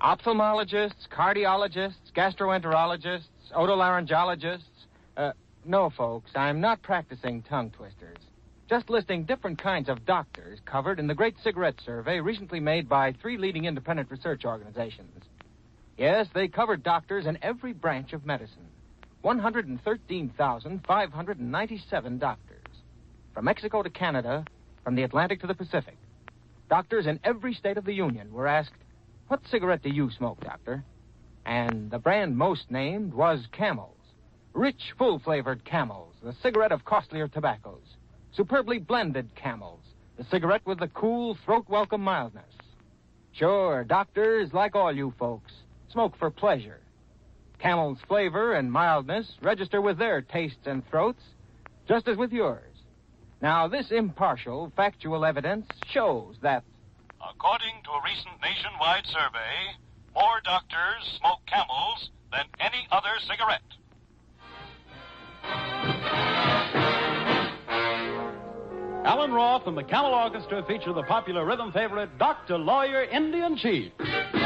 Ophthalmologists, cardiologists, gastroenterologists, otolaryngologists. No, folks, I'm not practicing tongue twisters. Just listing different kinds of doctors covered in the Great Cigarette Survey recently made by 3 leading independent research organizations. Yes, they covered doctors in every branch of medicine. 113,597 doctors. From Mexico to Canada, from the Atlantic to the Pacific. Doctors in every state of the Union were asked, "What cigarette do you smoke, doctor?" And the brand most named was Camels. Rich, full-flavored Camels, the cigarette of costlier tobaccos. Superbly blended Camels, the cigarette with the cool, throat-welcome mildness. Sure, doctors, like all you folks, smoke for pleasure. Camel's flavor and mildness register with their tastes and throats, just as with yours. Now, this impartial, factual evidence shows that, according to a recent nationwide survey, more doctors smoke Camels than any other cigarette. Alan Roth and the Camel Orchestra feature the popular rhythm favorite, Dr. Lawyer Indian Chief.